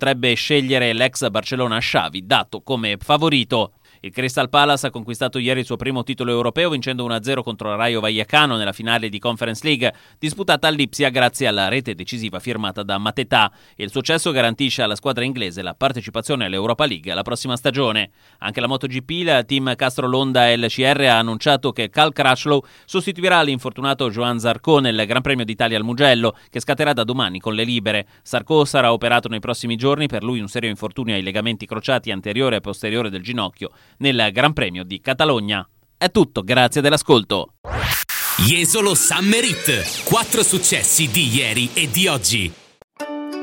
potrebbe scegliere l'ex Barcellona Xavi, dato come favorito. Il Crystal Palace ha conquistato ieri il suo primo titolo europeo vincendo 1-0 contro il Rayo Vallecano nella finale di Conference League disputata all'Ipsia grazie alla rete decisiva firmata da Mateta. Il successo garantisce alla squadra inglese la partecipazione all'Europa League la prossima stagione. Anche la MotoGP, il team Castrolonda LCR ha annunciato che Cal Crutchlow sostituirà l'infortunato Joan Zarco nel Gran Premio d'Italia al Mugello, che scatterà da domani con le libere. Zarco sarà operato nei prossimi giorni, per lui un serio infortunio ai legamenti crociati anteriore e posteriore del ginocchio nel Gran Premio di Catalogna. È tutto, grazie dell'ascolto. Jesolo Summer Hit, 4 successi di ieri e di oggi.